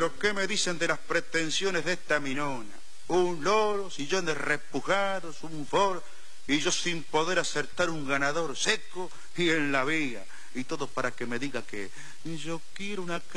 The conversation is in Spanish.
Pero ¿qué me dicen de las pretensiones de esta minona? Un loro, sillones repujados, un foro, y yo sin poder acertar un ganador seco y en la vía. Y todo para que me diga que yo quiero una